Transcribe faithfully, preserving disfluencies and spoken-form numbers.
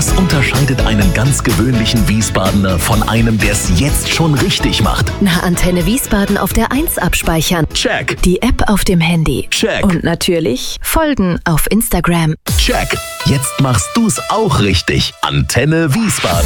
Was unterscheidet einen ganz gewöhnlichen Wiesbadener von einem, der es jetzt schon richtig macht? Na, Antenne Wiesbaden auf der eins abspeichern. Check. Die App auf dem Handy. Check. Und natürlich folgen auf Instagram. Check. Jetzt machst du's auch richtig. Antenne Wiesbaden.